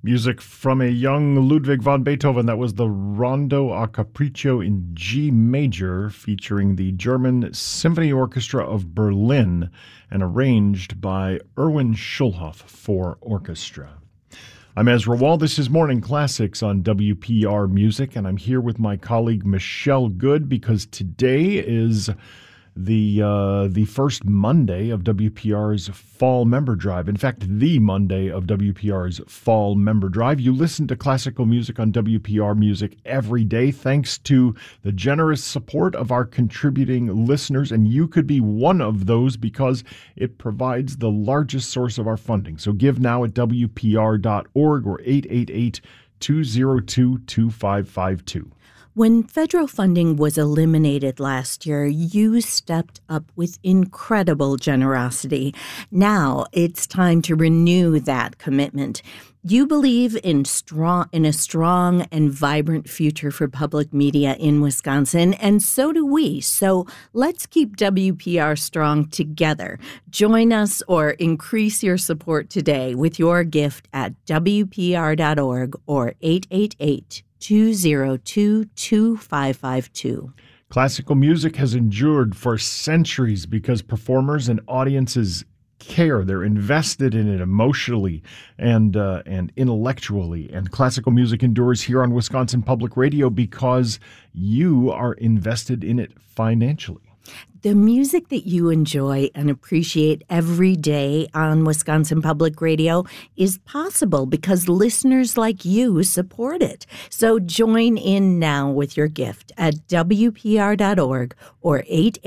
Music from a young Ludwig van Beethoven. That was the Rondo a Capriccio in G major, featuring the German Symphony Orchestra of Berlin and arranged by Erwin Schulhoff for orchestra. I'm Ezra Wall. This is Morning Classics on WPR Music, and I'm here with my colleague Michelle Good because today is the first Monday of WPR's Fall Member Drive. In fact, the Monday of WPR's Fall Member Drive. You listen to classical music on WPR Music every day thanks to the generous support of our contributing listeners, and you could be one of those because it provides the largest source of our funding. So give now at WPR.org or 888-202-2552. When federal funding was eliminated last year, you stepped up with incredible generosity. Now it's time to renew that commitment. You believe in a strong and vibrant future for public media in Wisconsin, and so do we. So let's keep WPR strong together. Join us or increase your support today with your gift at WPR.org or 888-202-2552. Classical music has endured for centuries because performers and audiences care. They're invested in it emotionally and intellectually. And classical music endures here on Wisconsin Public Radio because you are invested in it financially. The music that you enjoy and appreciate every day on Wisconsin Public Radio is possible because listeners like you support it. So join in now with your gift at WPR.org or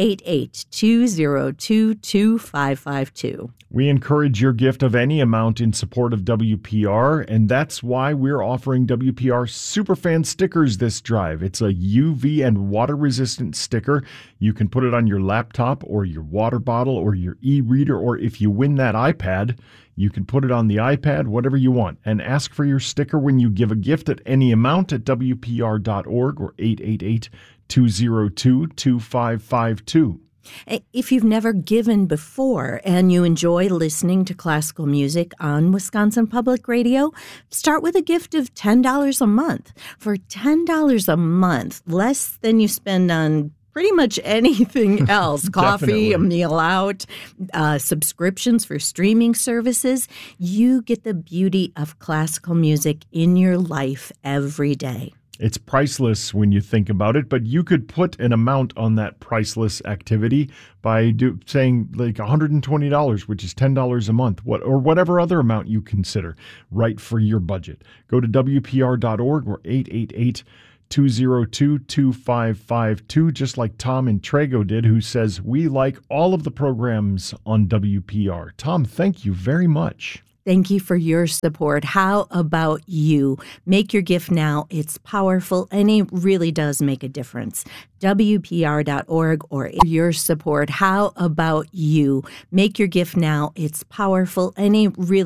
888-202-2552. We encourage your gift of any amount in support of WPR, and that's why we're offering WPR Superfan stickers this drive. It's a UV and water-resistant sticker. You can put it on your laptop or your water bottle or your e-reader, or if you win that iPad, you can put it on the iPad, whatever you want, and ask for your sticker when you give a gift at any amount at WPR.org or 888-202-2552. If you've never given before and you enjoy listening to classical music on Wisconsin Public Radio, start with a gift of $10 a month. For $10 a month, less than you spend on pretty much anything else, coffee, a meal out, subscriptions for streaming services, you get the beauty of classical music in your life every day. It's priceless when you think about it, but you could put an amount on that priceless activity by saying like $120, which is $10 a month, or whatever other amount you consider right for your budget. Go to WPR.org or 888-202-2552, just like Tom in Trago did, who says, we like all of the programs on WPR. Tom, thank you very much. Thank you for your support. How about you? Make your gift now. It's powerful, and it really does make a difference. WPR.org or your support. How about you? Make your gift now. It's powerful, and it really